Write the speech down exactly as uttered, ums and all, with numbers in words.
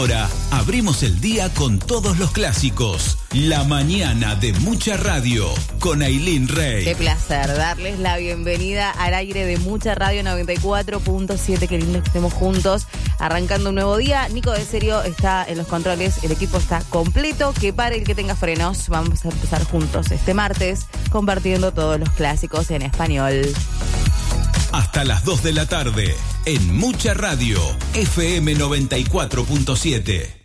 Ahora abrimos el día con todos los clásicos. La mañana de Mucha Radio con Ailín Rey. Qué placer darles la bienvenida al aire de Mucha Radio noventa y cuatro punto siete. Qué lindo que estemos juntos arrancando un nuevo día. Nico de Serio está en los controles, el equipo está completo. Que pare el que tenga frenos. Vamos a empezar juntos este martes compartiendo todos los clásicos en español. Hasta las dos de la tarde en Mucha Radio, F M noventa y cuatro punto siete.